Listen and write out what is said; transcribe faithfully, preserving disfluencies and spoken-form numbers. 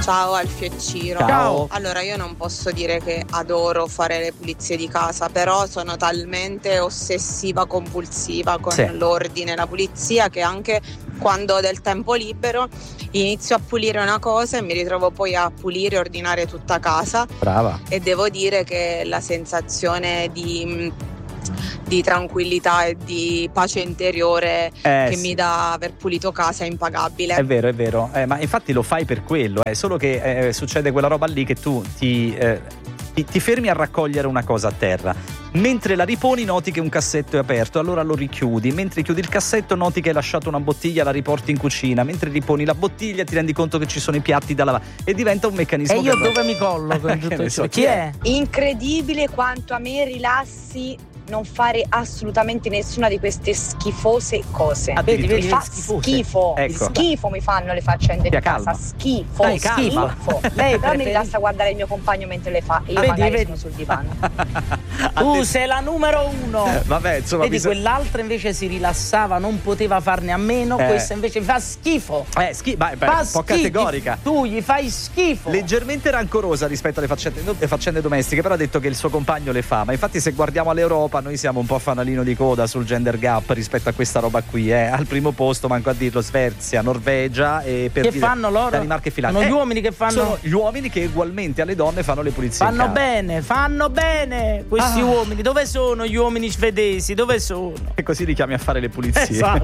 Ciao Alfio e Ciro. Ciao. Allora, io non posso dire che adoro fare le pulizie di casa, però sono talmente ossessiva compulsiva con Sì. l'ordine e la pulizia che anche quando ho del tempo libero inizio a pulire una cosa e mi ritrovo poi a pulire e ordinare tutta casa. Brava. E devo dire che la sensazione di di tranquillità e di pace interiore Eh, che sì. mi dà aver pulito casa è impagabile. È vero, è vero, eh, ma infatti lo fai per quello, è solo che eh, succede quella roba lì che tu ti, eh, ti, ti fermi a raccogliere una cosa a terra, mentre la riponi noti che un cassetto è aperto, allora lo richiudi, mentre chiudi il cassetto noti che hai lasciato una bottiglia, la riporti in cucina, mentre riponi la bottiglia ti rendi conto che ci sono i piatti da lavare e diventa un meccanismo. E io che- dove mi collo con Che tutto ne questo? so, Chi è? Incredibile quanto a me rilassi non fare assolutamente nessuna di queste schifose cose. Ah, vedi, mi vedi, fa schifose. schifo, Ecco. schifo mi fanno le faccende Stia di casa, calma. schifo, Dai, calma. schifo. Lei Però mi preferi- rilassa guardare il mio compagno mentre le fa e io Vedi, magari vedi. sono sul divano. Tu sei la numero uno. Eh, vabbè, insomma, Vedi, bisogna- quell'altra invece si rilassava, non poteva farne a meno, Eh. questa invece fa schifo. Eh, schi- beh, beh, Fa un po' schifo. categorica. Tu gli fai schifo. Leggermente rancorosa rispetto alle faccende, le faccende domestiche, però ha detto che il suo compagno le fa. Ma infatti, se guardiamo all'Europa, noi siamo un po' fanalino di coda sul gender gap rispetto a questa roba qui. Eh. Al primo posto, manco a dirlo, Svezia, Norvegia e per Che dire fanno loro? Danimarca e Finlandia. Sono gli Eh, uomini che fanno- Sono gli uomini che ugualmente alle donne fanno le pulizie. in Fanno casa. bene, fanno bene questi Ah. uomini. Dove sono gli uomini svedesi? Dove sono? E così li chiami a fare le pulizie. Esatto.